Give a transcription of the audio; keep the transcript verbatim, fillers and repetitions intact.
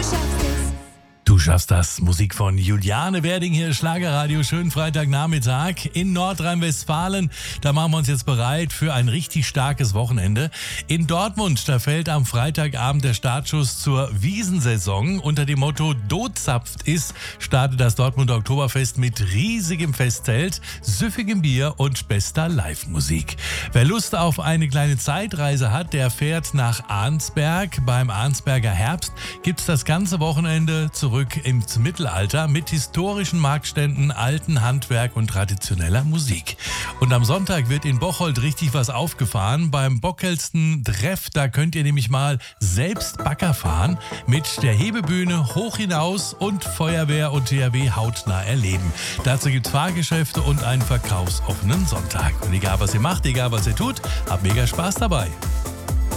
Du schaffst das. Musik von Juliane Werding hier, Schlagerradio. Schönen Freitagnachmittag in Nordrhein-Westfalen. Da machen wir uns jetzt bereit für ein richtig starkes Wochenende. In Dortmund, da fällt am Freitagabend der Startschuss zur Wiesensaison. Unter dem Motto Dozapft ist, startet das Dortmunder Oktoberfest mit riesigem Festzelt, süffigem Bier und bester Live-Musik. Wer Lust auf eine kleine Zeitreise hat, der fährt nach Arnsberg. Beim Arnsberger Herbst gibt's das ganze Wochenende zurück ins Mittelalter mit historischen Marktständen, alten Handwerk und traditioneller Musik. Und am Sonntag wird in Bocholt richtig was aufgefahren. Beim bockelsten Treff, da könnt ihr nämlich mal selbst Bagger fahren, mit der Hebebühne hoch hinaus und Feuerwehr und T H W hautnah erleben. Dazu gibt's Fahrgeschäfte und einen verkaufsoffenen Sonntag. Und egal was ihr macht, egal was ihr tut, habt mega Spaß dabei.